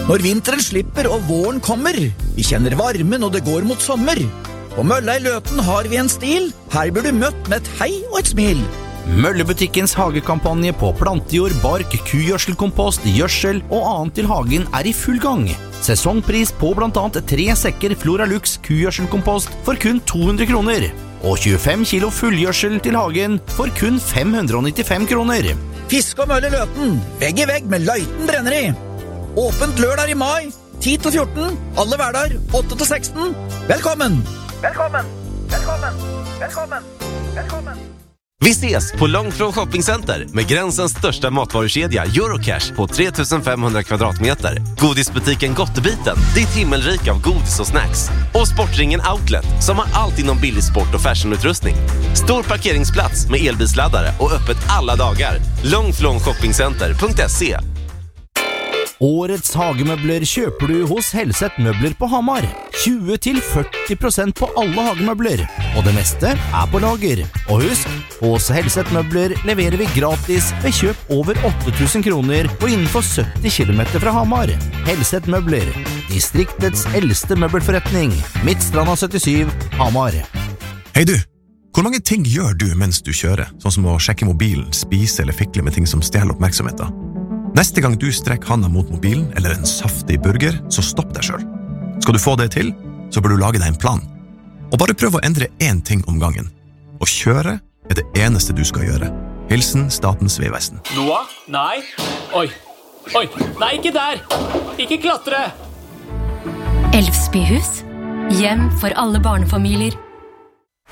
Når vinteren slipper og våren kommer, vi kjenner varmen og det går mot sommer. På Mølla i Løten har vi en stil, her blir du møtt med et hei og et smil. Møllebutikkens hagekampanje på plantejord, bark, kugjødselkompost, gjødsel og annet til hagen i full gang. Sesongpris på blant annet 3 sekker Floralux kugjødselkompost for kun 200 kroner. Og 25 kilo fullgjødsel til hagen for kun 595 kroner. Fisk og Mølle i Løten, vegg i vegg med Løiten brenneri. Åpent lørdag i mai, 10-14, alle hverdager, 8-16. Velkommen! Velkommen! Velkommen! Velkommen! Velkommen! Vi ses på Långfrån Shoppingcenter med gränsens största matvarukedja Eurocash på 3500 kvadratmeter. Godisbutiken Gottebiten, ditt himmelrik av godis och snacks. Och Sportringen Outlet som har allt inom billig sport och fashionutrustning. Stor parkeringsplats med elbilsladdare och öppet alla dagar. Långfrånshoppingcenter.se. Årets hagemøbler kjøper du hos Helseth Møbler på Hamar. 20-40% på alle hagemøbler, og det meste på lager. Og husk, hos Helseth Møbler leverer vi gratis ved kjøp over 8000 kroner og innenfor 70 kilometer fra Hamar. Helseth Møbler, distriktets eldste møbelforretning. Midtstranda 77, Hamar. Hei du, hvor mange ting gjør du mens du kjører? Sånn som å sjekke mobilen, spise eller fikle med ting som stjeler oppmerksomheten. Neste gang du strekker handa mot mobilen eller en saftig burger, så stopp deg selv. Skal du få det til, så bør du lage deg en plan. Og bare prøv å endre én ting om gangen. Å kjøre det eneste du skal gjøre. Hilsen Statens vegvesen. Noah? Nei. Oi. Nei, ikke der. Ikke klatre. Elvsbyhus. Hjem for alle barnefamilier.